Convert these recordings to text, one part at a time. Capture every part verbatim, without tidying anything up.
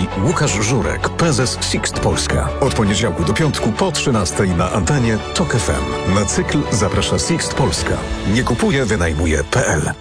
mówi Łukasz Żurek, prezes Sixt Polska. Od poniedziałku do piątku po trzynastej na antenie TOK F M. Na cykl zaprasza Sixt Polska. Nie kupuje, wynajmuje kropka p l.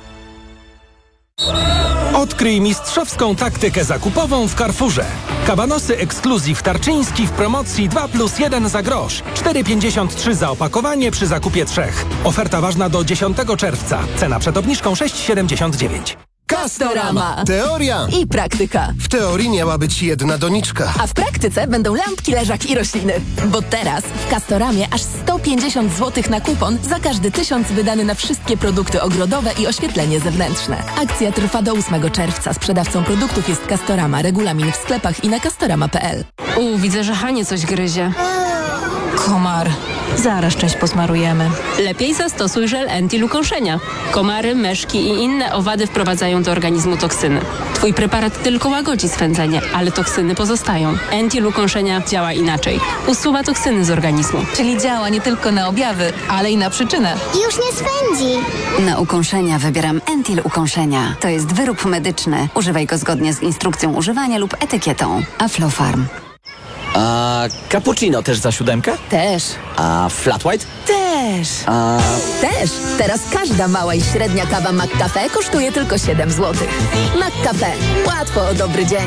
Odkryj mistrzowską taktykę zakupową w Carrefourze. Kabanosy Exclusive Tarczyński w promocji dwa plus jeden za grosz. cztery pięćdziesiąt trzy za opakowanie przy zakupie trzech. Oferta ważna do dziesiątego czerwca. Cena przed obniżką sześć siedemdziesiąt dziewięć. Castorama. Teoria I praktyka. W teorii miała być jedna doniczka. A w praktyce będą lampki, leżak i rośliny. Bo teraz w Castoramie aż sto pięćdziesiąt złotych na kupon za każdy tysiąc wydany na wszystkie produkty ogrodowe i oświetlenie zewnętrzne. Akcja trwa do ósmego czerwca. Sprzedawcą produktów jest Castorama. Regulamin w sklepach i na castorama kropka p l. U, widzę, że Hanie coś gryzie. Komar. Zaraz część posmarujemy. Lepiej zastosuj żel Entil ukąszenia. Komary, myszki i inne owady wprowadzają do organizmu toksyny. Twój preparat tylko łagodzi swędzenie, ale toksyny pozostają. Entil ukąszenia działa inaczej. Usuwa toksyny z organizmu. Czyli działa nie tylko na objawy, ale i na przyczynę. Już nie swędzi. Na ukąszenia wybieram Entil ukąszenia. To jest wyrób medyczny. Używaj go zgodnie z instrukcją używania lub etykietą. Aflofarm. A cappuccino też za siódemkę? Też. A flat white? Też. A... Też. Teraz każda mała i średnia kawa McCafe kosztuje tylko siedem złotych. McCafe. Łatwo o dobry dzień.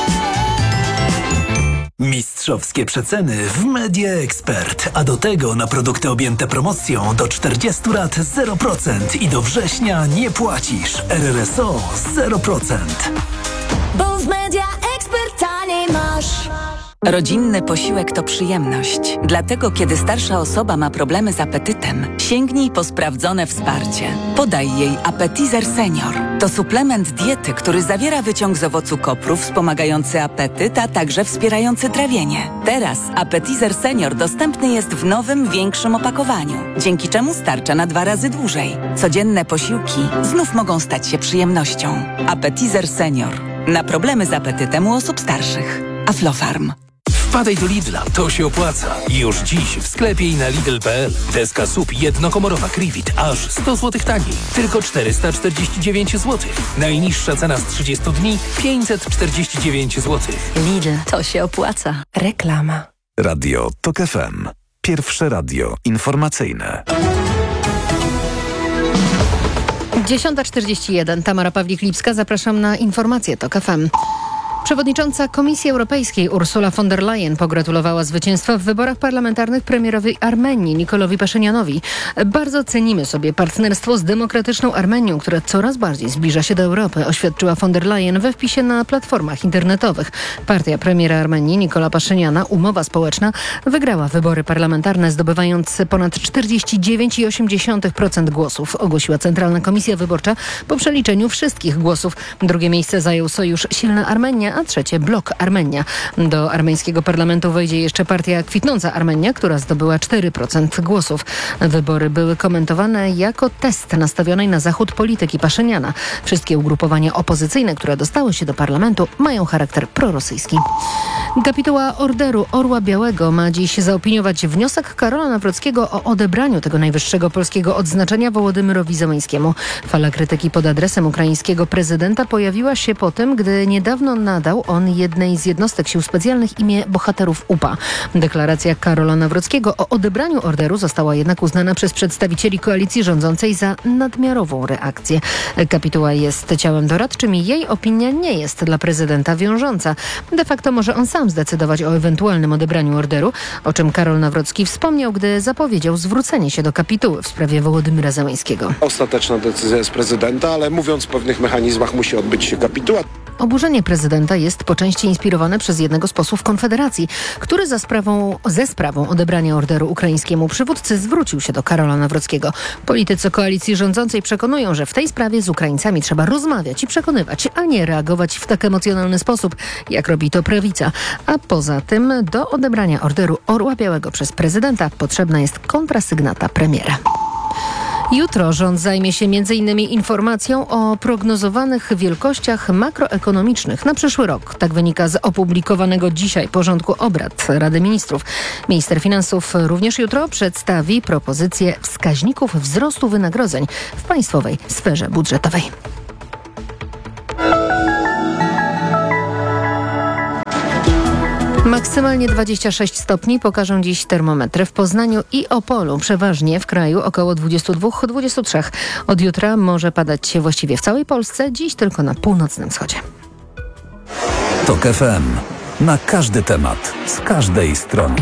Mistrzowskie przeceny w Media Expert, a do tego na produkty objęte promocją do czterdziestu lat zero procent i do września nie płacisz. R R S O zero procent. Bo w Media Expert taniej masz. Rodzinny posiłek to przyjemność. Dlatego, kiedy starsza osoba ma problemy z apetytem, sięgnij po sprawdzone wsparcie. Podaj jej Appetizer Senior. To suplement diety, który zawiera wyciąg z owocu kopru wspomagający apetyt, a także wspierający trawienie. Teraz Appetizer Senior dostępny jest w nowym, większym opakowaniu, dzięki czemu starcza na dwa razy dłużej. Codzienne posiłki znów mogą stać się przyjemnością. Appetizer Senior. Na problemy z apetytem u osób starszych. Aflofarm. Wpadaj do Lidla, to się opłaca. Już dziś w sklepie i na lidl kropka p l. Deska S U P jednokomorowa Crivit aż sto złotych taniej. Tylko czterysta czterdzieści dziewięć złotych. Najniższa cena z trzydziestu dni pięćset czterdzieści dziewięć złotych. Lidl, to się opłaca. Reklama. Radio TOK F M. Pierwsze radio informacyjne. dziesiąta czterdzieści jeden. Tamara Pawlik-Lipska. Zapraszam na informacje TOK F M. Przewodnicząca Komisji Europejskiej Ursula von der Leyen pogratulowała zwycięstwa w wyborach parlamentarnych premierowi Armenii Nikolowi Paszynianowi. Bardzo cenimy sobie partnerstwo z demokratyczną Armenią, które coraz bardziej zbliża się do Europy, oświadczyła von der Leyen we wpisie na platformach internetowych. Partia premiera Armenii Nikola Paszyniana, Umowa Społeczna, wygrała wybory parlamentarne, zdobywając ponad czterdzieści dziewięć przecinek osiem procent głosów, ogłosiła Centralna Komisja Wyborcza po przeliczeniu wszystkich głosów. Drugie miejsce zajął sojusz Silna Armenia, a trzecie Blok Armenia. Do armeńskiego parlamentu wejdzie jeszcze partia Kwitnąca Armenia, która zdobyła cztery procent głosów. Wybory były komentowane jako test nastawionej na zachód polityki Paszyniana. Wszystkie ugrupowania opozycyjne, które dostały się do parlamentu, mają charakter prorosyjski. Kapituła Orderu Orła Białego ma dziś zaopiniować wniosek Karola Nawrockiego o odebraniu tego najwyższego polskiego odznaczenia Wołodymyrowi Zełenskiemu. Fala krytyki pod adresem ukraińskiego prezydenta pojawiła się po tym, gdy niedawno nadał on jednej z jednostek sił specjalnych imię bohaterów U P A. Deklaracja Karola Nawrockiego o odebraniu orderu została jednak uznana przez przedstawicieli koalicji rządzącej za nadmiarową reakcję. Kapituła jest ciałem doradczym i jej opinia nie jest dla prezydenta wiążąca. De facto może on sam zdecydować o ewentualnym odebraniu orderu, o czym Karol Nawrocki wspomniał, gdy zapowiedział zwrócenie się do kapituły w sprawie Wołodymyra Zełenskiego. Ostateczna decyzja jest prezydenta, ale mówiąc o pewnych mechanizmach musi odbyć się kapituła. Oburzenie prezydenta jest po części inspirowane przez jednego z posłów Konfederacji, który za sprawą, ze sprawą odebrania orderu ukraińskiemu przywódcy zwrócił się do Karola Nawrockiego. Politycy koalicji rządzącej przekonują, że w tej sprawie z Ukraińcami trzeba rozmawiać i przekonywać, a nie reagować w tak emocjonalny sposób, jak robi to prawica. A poza tym do odebrania orderu Orła Białego przez prezydenta potrzebna jest kontrasygnata premiera. Jutro rząd zajmie się między innymi informacją o prognozowanych wielkościach makroekonomicznych na przyszły rok. Tak wynika z opublikowanego dzisiaj porządku obrad Rady Ministrów. Minister Finansów również jutro przedstawi propozycję wskaźników wzrostu wynagrodzeń w państwowej sferze budżetowej. Maksymalnie dwadzieścia sześć stopni pokażą dziś termometry w Poznaniu i Opolu. Przeważnie w kraju około dwadzieścia dwa do dwudziestu trzech. Od jutra może padać się właściwie w całej Polsce, dziś tylko na północnym wschodzie. TOK F M. Na każdy temat, z każdej strony.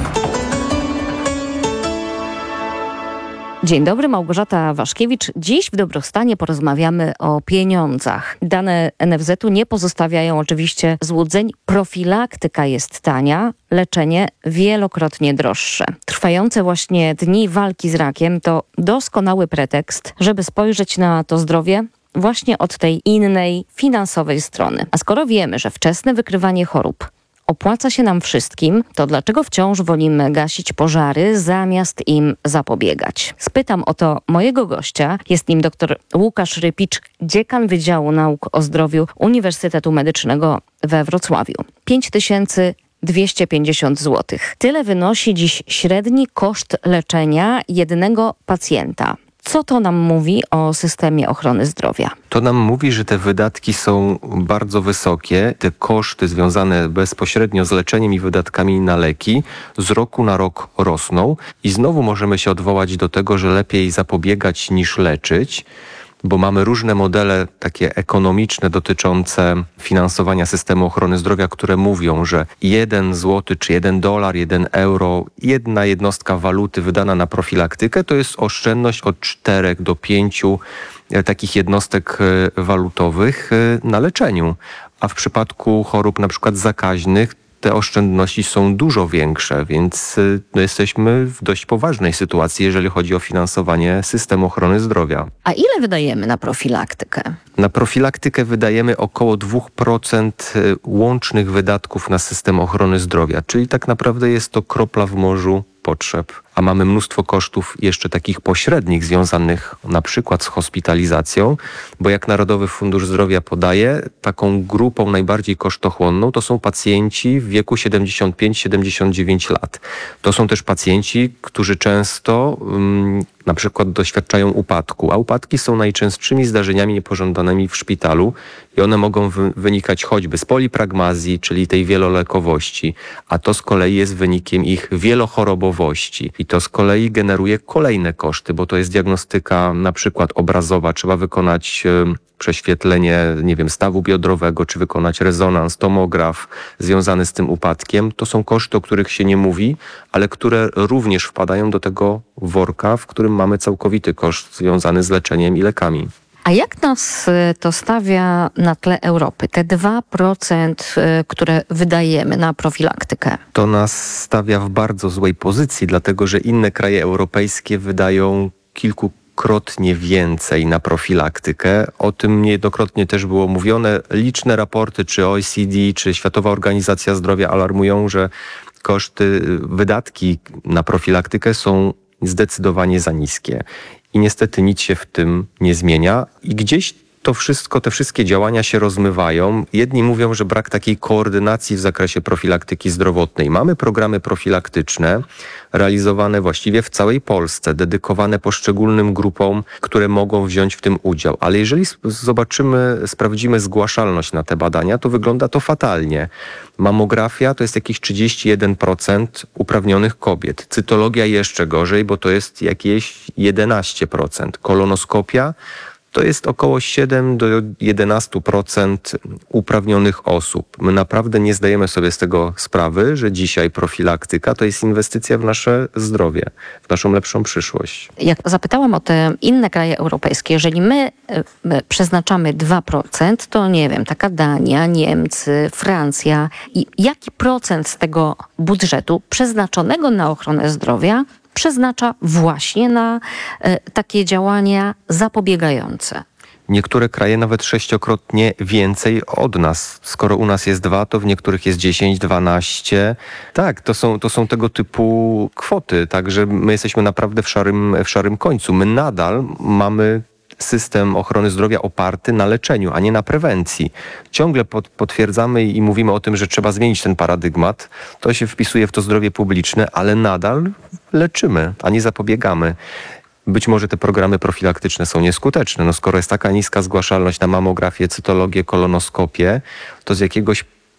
Dzień dobry, Małgorzata Waszkiewicz. Dziś w Dobrostanie porozmawiamy o pieniądzach. Dane N F Z u nie pozostawiają oczywiście złudzeń. Profilaktyka jest tania, leczenie wielokrotnie droższe. Trwające właśnie dni walki z rakiem to doskonały pretekst, żeby spojrzeć na to zdrowie właśnie od tej innej, finansowej strony. A skoro wiemy, że wczesne wykrywanie chorób opłaca się nam wszystkim, to dlaczego wciąż wolimy gasić pożary, zamiast im zapobiegać? Spytam o to mojego gościa. Jest nim dr Łukasz Rypicz, dziekan Wydziału Nauk o Zdrowiu Uniwersytetu Medycznego we Wrocławiu. pięć tysięcy dwieście pięćdziesiąt złotych. Tyle wynosi dziś średni koszt leczenia jednego pacjenta. Co to nam mówi o systemie ochrony zdrowia? To nam mówi, że te wydatki są bardzo wysokie. Te koszty związane bezpośrednio z leczeniem i wydatkami na leki z roku na rok rosną. I znowu możemy się odwołać do tego, że lepiej zapobiegać niż leczyć, bo mamy różne modele takie ekonomiczne dotyczące finansowania systemu ochrony zdrowia, które mówią, że jeden złoty czy jeden dolar, jeden euro, jedna jednostka waluty wydana na profilaktykę to jest oszczędność od czterech do pięciu takich jednostek walutowych na leczeniu. A w przypadku chorób na przykład zakaźnych te oszczędności są dużo większe, więc no, jesteśmy w dość poważnej sytuacji, jeżeli chodzi o finansowanie systemu ochrony zdrowia. A ile wydajemy na profilaktykę? Na profilaktykę wydajemy około dwa procent łącznych wydatków na system ochrony zdrowia, czyli tak naprawdę jest to kropla w morzu potrzeb. A mamy mnóstwo kosztów jeszcze takich pośrednich związanych na przykład z hospitalizacją, bo jak Narodowy Fundusz Zdrowia podaje, taką grupą najbardziej kosztochłonną to są pacjenci w wieku siedemdziesiąt pięć do siedemdziesięciu dziewięciu lat. To są też pacjenci, którzy często um, na przykład doświadczają upadku, a upadki są najczęstszymi zdarzeniami niepożądanymi w szpitalu i one mogą wy- wynikać choćby z polipragmazji, czyli tej wielolekowości, a to z kolei jest wynikiem ich wielochorobowości. I to z kolei generuje kolejne koszty, bo to jest diagnostyka na przykład obrazowa. Trzeba wykonać e, prześwietlenie, nie wiem, stawu biodrowego, czy wykonać rezonans, tomograf związany z tym upadkiem. To są koszty, o których się nie mówi, ale które również wpadają do tego worka, w którym mamy całkowity koszt związany z leczeniem i lekami. A jak nas to stawia na tle Europy? Te dwa procent, które wydajemy na profilaktykę. To nas stawia w bardzo złej pozycji, dlatego że inne kraje europejskie wydają kilkukrotnie więcej na profilaktykę. O tym niejednokrotnie też było mówione. Liczne raporty, czy O E C D, czy Światowa Organizacja Zdrowia alarmują, że koszty, wydatki na profilaktykę są zdecydowanie za niskie. I niestety nic się w tym nie zmienia. I gdzieś to wszystko, te wszystkie działania się rozmywają. Jedni mówią, że brak takiej koordynacji w zakresie profilaktyki zdrowotnej. Mamy programy profilaktyczne realizowane właściwie w całej Polsce, dedykowane poszczególnym grupom, które mogą wziąć w tym udział. Ale jeżeli zobaczymy, sprawdzimy zgłaszalność na te badania, to wygląda to fatalnie. Mamografia to jest jakieś trzydzieści jeden procent uprawnionych kobiet. Cytologia jeszcze gorzej, bo to jest jakieś jedenaście procent. Kolonoskopia to jest około siedem do jedenastu procent uprawnionych osób. My naprawdę nie zdajemy sobie z tego sprawy, że dzisiaj profilaktyka to jest inwestycja w nasze zdrowie, w naszą lepszą przyszłość. Jak zapytałam o te inne kraje europejskie, jeżeli my, my przeznaczamy dwa procent, to nie wiem, taka Dania, Niemcy, Francja. I jaki procent z tego budżetu przeznaczonego na ochronę zdrowia przeznacza właśnie na e, takie działania zapobiegające? Niektóre kraje nawet sześciokrotnie więcej od nas. Skoro u nas jest dwa, to w niektórych jest dziesięć, dwanaście. Tak, to są, to są tego typu kwoty. Także my jesteśmy naprawdę w szarym, w szarym końcu. My nadal mamy system ochrony zdrowia oparty na leczeniu, a nie na prewencji. Ciągle pod, potwierdzamy i mówimy o tym, że trzeba zmienić ten paradygmat. To się wpisuje w to zdrowie publiczne, ale nadal leczymy, a nie zapobiegamy. Być może te programy profilaktyczne są nieskuteczne. No skoro jest taka niska zgłaszalność na mamografię, cytologię, kolonoskopię, to z jakiegoś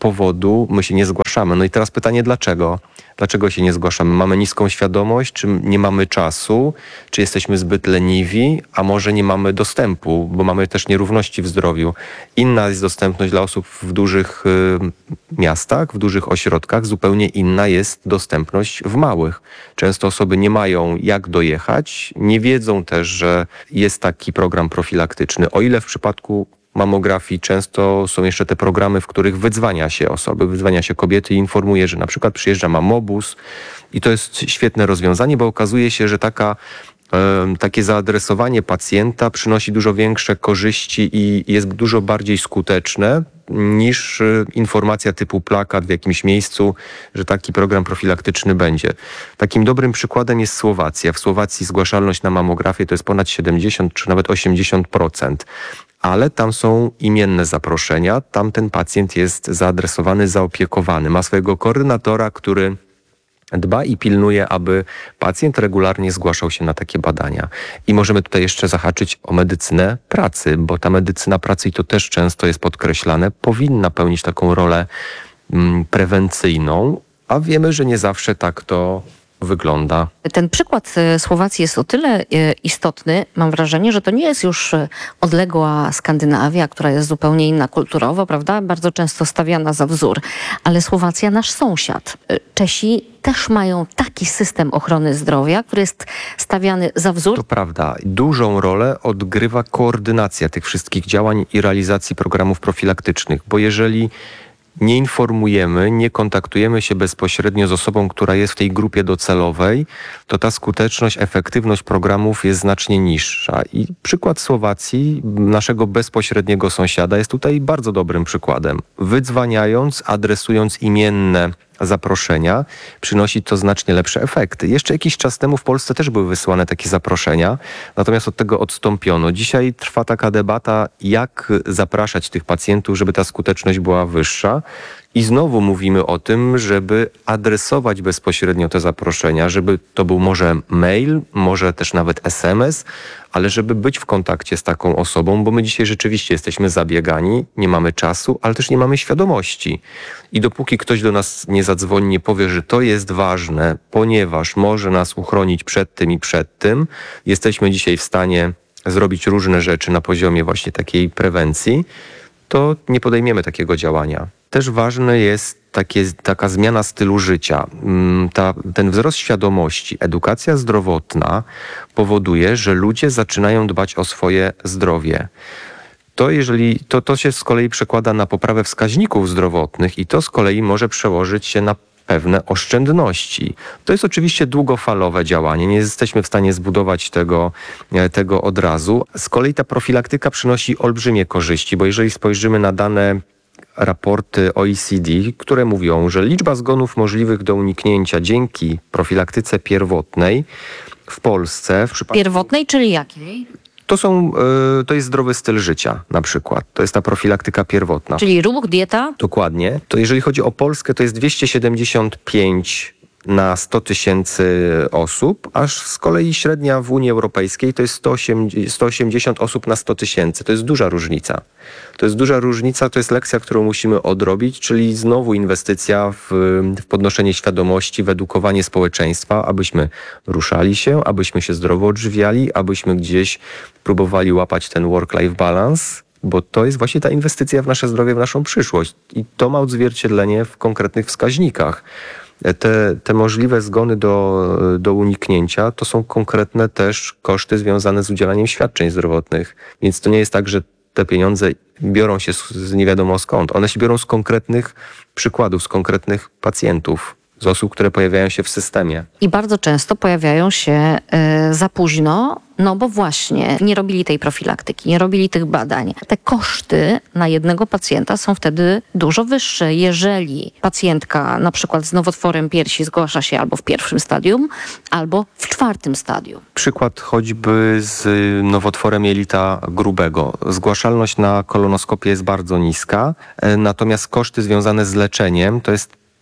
powodu my się nie zgłaszamy. No i teraz pytanie, dlaczego? Dlaczego się nie zgłaszamy? Mamy niską świadomość, czy nie mamy czasu, czy jesteśmy zbyt leniwi, a może nie mamy dostępu, bo mamy też nierówności w zdrowiu. Inna jest dostępność dla osób w dużych y, miastach, w dużych ośrodkach, zupełnie inna jest dostępność w małych. Często osoby nie mają jak dojechać, nie wiedzą też, że jest taki program profilaktyczny. O ile w przypadku mamografii często są jeszcze te programy, w których wydzwania się osoby, wydzwania się kobiety i informuje, że na przykład przyjeżdża mamobus i to jest świetne rozwiązanie, bo okazuje się, że taka, e, takie zaadresowanie pacjenta przynosi dużo większe korzyści i jest dużo bardziej skuteczne niż informacja typu plakat w jakimś miejscu, że taki program profilaktyczny będzie. Takim dobrym przykładem jest Słowacja. W Słowacji zgłaszalność na mamografię to jest ponad siedemdziesiąt czy nawet osiemdziesiąt procent. Ale tam są imienne zaproszenia, tam ten pacjent jest zaadresowany, zaopiekowany. Ma swojego koordynatora, który dba i pilnuje, aby pacjent regularnie zgłaszał się na takie badania. I możemy tutaj jeszcze zahaczyć o medycynę pracy, bo ta medycyna pracy, i to też często jest podkreślane, powinna pełnić taką rolę mm, prewencyjną, a wiemy, że nie zawsze tak to wygląda. Ten przykład Słowacji jest o tyle istotny, mam wrażenie, że to nie jest już odległa Skandynawia, która jest zupełnie inna kulturowo, prawda? Bardzo często stawiana za wzór. Ale Słowacja, nasz sąsiad. Czesi też mają taki system ochrony zdrowia, który jest stawiany za wzór. To prawda. Dużą rolę odgrywa koordynacja tych wszystkich działań i realizacji programów profilaktycznych, bo jeżeli nie informujemy, nie kontaktujemy się bezpośrednio z osobą, która jest w tej grupie docelowej, to ta skuteczność, efektywność programów jest znacznie niższa. I przykład Słowacji, naszego bezpośredniego sąsiada, jest tutaj bardzo dobrym przykładem. Wydzwaniając, adresując imienne zaproszenia, przynosi to znacznie lepsze efekty. Jeszcze jakiś czas temu w Polsce też były wysyłane takie zaproszenia, natomiast od tego odstąpiono. Dzisiaj trwa taka debata, jak zapraszać tych pacjentów, żeby ta skuteczność była wyższa. I znowu mówimy o tym, żeby adresować bezpośrednio te zaproszenia, żeby to był może mail, może też nawet es em es, ale żeby być w kontakcie z taką osobą, bo my dzisiaj rzeczywiście jesteśmy zabiegani, nie mamy czasu, ale też nie mamy świadomości. I dopóki ktoś do nas nie zadzwoni, nie powie, że to jest ważne, ponieważ może nas uchronić przed tym i przed tym, jesteśmy dzisiaj w stanie zrobić różne rzeczy na poziomie właśnie takiej prewencji, to nie podejmiemy takiego działania. Też ważne jest takie, taka zmiana stylu życia. Ta, ten wzrost świadomości, edukacja zdrowotna powoduje, że ludzie zaczynają dbać o swoje zdrowie. To, jeżeli, to, to się z kolei przekłada na poprawę wskaźników zdrowotnych i to z kolei może przełożyć się na pewne oszczędności. To jest oczywiście długofalowe działanie. Nie jesteśmy w stanie zbudować tego, tego od razu. Z kolei ta profilaktyka przynosi olbrzymie korzyści, bo jeżeli spojrzymy na dane raporty o e ce de, które mówią, że liczba zgonów możliwych do uniknięcia dzięki profilaktyce pierwotnej w Polsce... W przypadku... Pierwotnej, czyli jakiej? To są, to jest zdrowy styl życia na przykład. To jest ta profilaktyka pierwotna. Czyli ruch, dieta? Dokładnie. To jeżeli chodzi o Polskę, to jest dwieście siedemdziesiąt pięć na sto tysięcy osób, aż z kolei średnia w Unii Europejskiej to jest sto osiemdziesiąt osób na sto tysięcy. To jest duża różnica. To jest duża różnica, to jest lekcja, którą musimy odrobić, czyli znowu inwestycja w, w podnoszenie świadomości, w edukowanie społeczeństwa, abyśmy ruszali się, abyśmy się zdrowo odżywiali, abyśmy gdzieś próbowali łapać ten work-life balance, bo to jest właśnie ta inwestycja w nasze zdrowie, w naszą przyszłość. I to ma odzwierciedlenie w konkretnych wskaźnikach. Te, te możliwe zgony do, do uniknięcia to są konkretne też koszty związane z udzielaniem świadczeń zdrowotnych. Więc to nie jest tak, że te pieniądze biorą się z, z nie wiadomo skąd. One się biorą z konkretnych przykładów, z konkretnych pacjentów, z osób, które pojawiają się w systemie. I bardzo często pojawiają się y, za późno, no bo właśnie nie robili tej profilaktyki, nie robili tych badań. Te koszty na jednego pacjenta są wtedy dużo wyższe, jeżeli pacjentka na przykład z nowotworem piersi zgłasza się albo w pierwszym stadium, albo w czwartym stadium. Przykład choćby z nowotworem jelita grubego. Zgłaszalność na kolonoskopię jest bardzo niska, natomiast koszty związane z leczeniem to jest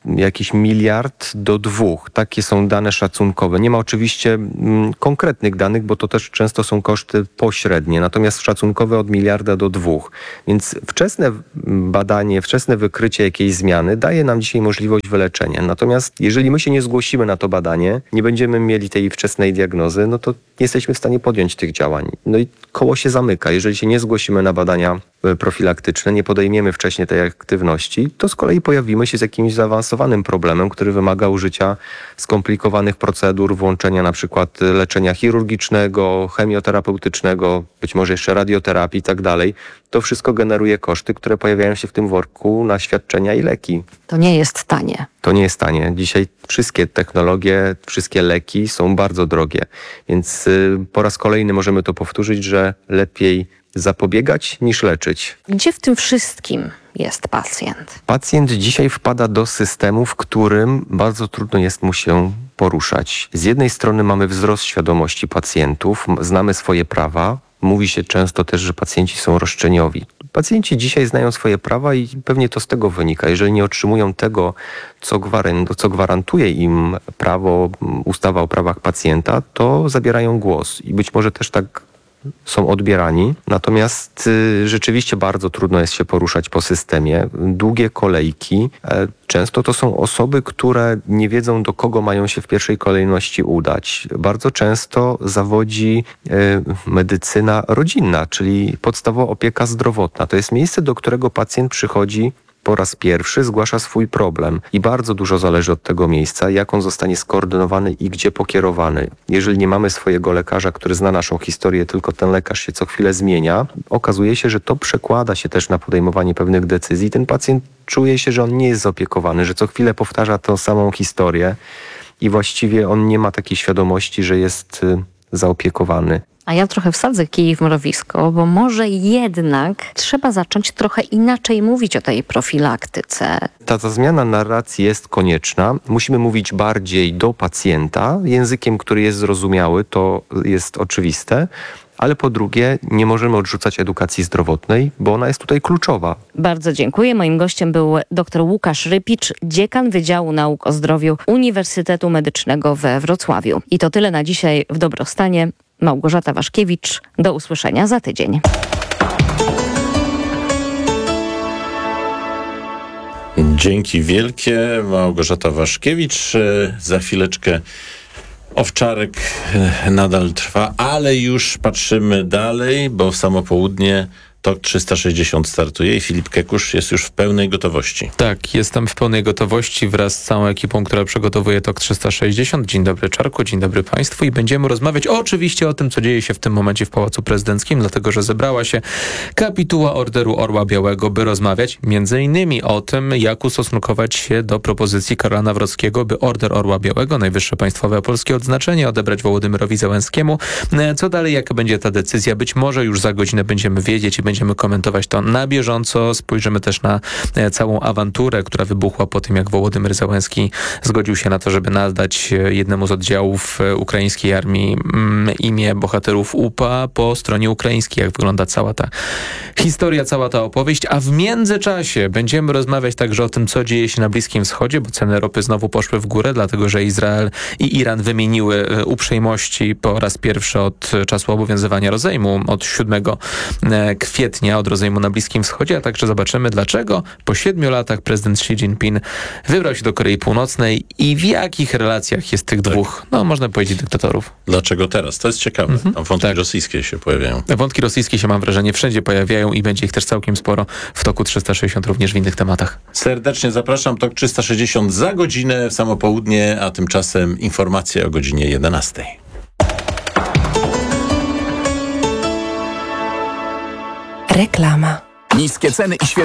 jakiś miliard do dwóch. Takie są dane szacunkowe. Nie ma oczywiście mm, konkretnych danych, bo to też często są koszty pośrednie, natomiast szacunkowe od miliarda do dwóch. Więc wczesne badanie, wczesne wykrycie jakiejś zmiany daje nam dzisiaj możliwość wyleczenia. Natomiast jeżeli my się nie zgłosimy na to badanie, nie będziemy mieli tej wczesnej diagnozy, no to nie jesteśmy w stanie podjąć tych działań. No i koło się zamyka. Jeżeli się nie zgłosimy na badania profilaktyczne, nie podejmiemy wcześniej tej aktywności, to z kolei pojawimy się z jakimś zaawansowanym problemem, który wymaga użycia skomplikowanych procedur, włączenia na przykład leczenia chirurgicznego, chemioterapeutycznego, być może jeszcze radioterapii i tak dalej. To wszystko generuje koszty, które pojawiają się w tym worku na świadczenia i leki. To nie jest tanie. To nie jest tanie. Dzisiaj wszystkie technologie, wszystkie leki są bardzo drogie, więc po raz kolejny możemy to powtórzyć, że lepiej zapobiegać niż leczyć. Gdzie w tym wszystkim jest pacjent? Pacjent dzisiaj wpada do systemu, w którym bardzo trudno jest mu się poruszać. Z jednej strony mamy wzrost świadomości pacjentów, znamy swoje prawa. Mówi się często też, że pacjenci są roszczeniowi. Pacjenci dzisiaj znają swoje prawa i pewnie to z tego wynika. Jeżeli nie otrzymują tego, co, gwaran- co gwarantuje im prawo, ustawa o prawach pacjenta, to zabierają głos. I być może też tak są odbierani. Natomiast y, rzeczywiście bardzo trudno jest się poruszać po systemie. Długie kolejki. E, często to są osoby, które nie wiedzą, do kogo mają się w pierwszej kolejności udać. Bardzo często zawodzi y, medycyna rodzinna, czyli podstawowa opieka zdrowotna. To jest miejsce, do którego pacjent przychodzi po raz pierwszy, zgłasza swój problem i bardzo dużo zależy od tego miejsca, jak on zostanie skoordynowany i gdzie pokierowany. Jeżeli nie mamy swojego lekarza, który zna naszą historię, tylko ten lekarz się co chwilę zmienia, okazuje się, że to przekłada się też na podejmowanie pewnych decyzji. Ten pacjent czuje się, że on nie jest zaopiekowany, że co chwilę powtarza tą samą historię i właściwie on nie ma takiej świadomości, że jest zaopiekowany. A ja trochę wsadzę kij w mrowisko, bo może jednak trzeba zacząć trochę inaczej mówić o tej profilaktyce. Ta, ta zmiana narracji jest konieczna. Musimy mówić bardziej do pacjenta, językiem, który jest zrozumiały, to jest oczywiste. Ale po drugie, nie możemy odrzucać edukacji zdrowotnej, bo ona jest tutaj kluczowa. Bardzo dziękuję. Moim gościem był dr Łukasz Rypicz, dziekan Wydziału Nauk o Zdrowiu Uniwersytetu Medycznego we Wrocławiu. I to tyle na dzisiaj w Dobrostanie. Małgorzata Waszkiewicz. Do usłyszenia za tydzień. Dzięki wielkie. Małgorzata Waszkiewicz. Za chwileczkę Owczarek nadal trwa, ale już patrzymy dalej, bo w samo południe Tok trzysta sześćdziesiąt startuje i Filip Kekusz jest już w pełnej gotowości. Tak, jestem w pełnej gotowości wraz z całą ekipą, która przygotowuje Tok trzysta sześćdziesiąt. Dzień dobry Czarku, dzień dobry Państwu i będziemy rozmawiać oczywiście o tym, co dzieje się w tym momencie w Pałacu Prezydenckim, dlatego że zebrała się kapituła Orderu Orła Białego, by rozmawiać między innymi o tym, jak ustosunkować się do propozycji Karola Nawrockiego, by Order Orła Białego, najwyższe państwowe polskie odznaczenie, odebrać Wołodymyrowi Zełenskiemu. Co dalej, jaka będzie ta decyzja? Być może już za godzinę będziemy wiedzieć i będziemy komentować to na bieżąco. Spojrzymy też na całą awanturę, która wybuchła po tym, jak Wołodymyr Zełenski zgodził się na to, żeby nadać jednemu z oddziałów ukraińskiej armii imię bohaterów U P A po stronie ukraińskiej. Jak wygląda cała ta historia, cała ta opowieść. A w międzyczasie będziemy rozmawiać także o tym, co dzieje się na Bliskim Wschodzie, bo ceny ropy znowu poszły w górę, dlatego że Izrael i Iran wymieniły uprzejmości po raz pierwszy od czasu obowiązywania rozejmu, od siódmego kwietnia od rozejmu na Bliskim Wschodzie, a także zobaczymy, dlaczego po siedmiu latach prezydent Xi Jinping wybrał się do Korei Północnej i w jakich relacjach jest tych dwóch, no można powiedzieć, dyktatorów. Dlaczego teraz? To jest ciekawe. Mhm. Tam wątki tak. rosyjskie się pojawiają. Wątki rosyjskie się, mam wrażenie, wszędzie pojawiają i będzie ich też całkiem sporo w Toku trzysta sześćdziesiąt, również w innych tematach. Serdecznie zapraszam. Tok trzysta sześćdziesiąt za godzinę w samo południe, a tymczasem informacje o godzinie jedenastej. Reklama. Niskie ceny i świeże